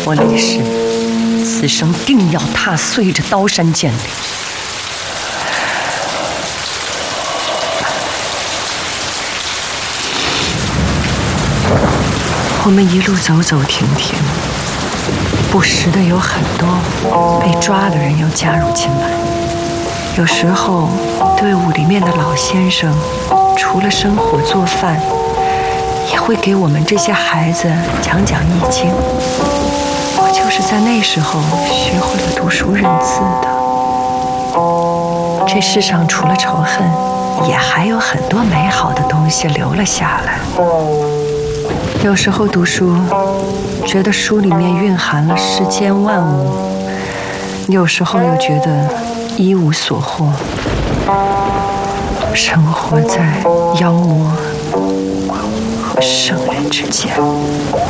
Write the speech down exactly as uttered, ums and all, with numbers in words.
我立誓，此生定要踏碎这刀山剑岭。我们一路走走停停，不时的有很多被抓的人要加入进来。有时候，队伍里面的老先生除了生火做饭，也会给我们这些孩子讲讲易经。我就是在那时候学会了读书认字的。这世上除了仇恨，也还有很多美好的东西留了下来。有时候读书，觉得书里面蕴含了世间万物；有时候又觉得一无所获。生活在妖魔和圣人之间。